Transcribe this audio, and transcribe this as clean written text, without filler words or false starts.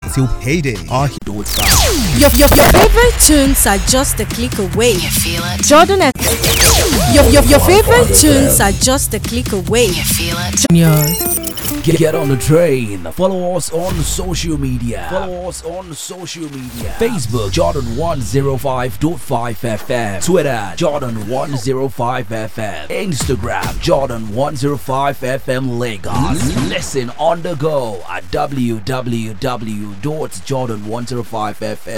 till payday. Your favorite tunes are just a click away. You feel it? Jordan F. Your favorite tunes are just a click away. You feel it? Get on the train. Follow us on social media. Facebook Jordan 105.5 FM. Twitter Jordan 105 FM. Instagram Jordan 105 FM Lagos. Listen on the go at www.jordan105fm.